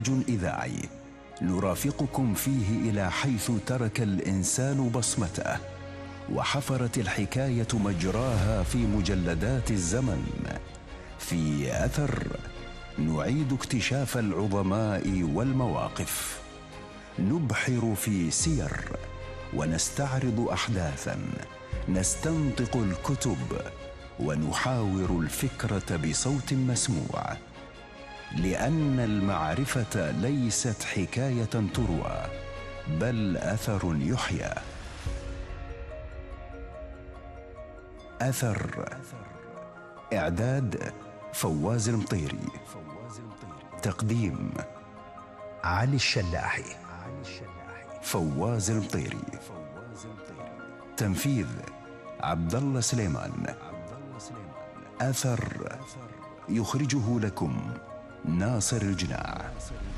إذاعي نرافقكم فيه إلى حيث ترك الإنسان بصمته، وحفرت الحكاية مجراها في مجلدات الزمن. في أثر نعيد اكتشاف العظماء والمواقف، نبحر في سير ونستعرض أحداثا، نستنطق الكتب ونحاور الفكرة بصوت مسموع، لأن المعرفة ليست حكاية تروى بل أثر يحيى. أثر، إعداد فواز المطيري، تقديم علي الشلاحي، فواز المطيري، تنفيذ عبد الله سليمان. أثر يخرجه لكم ناصر الجناع.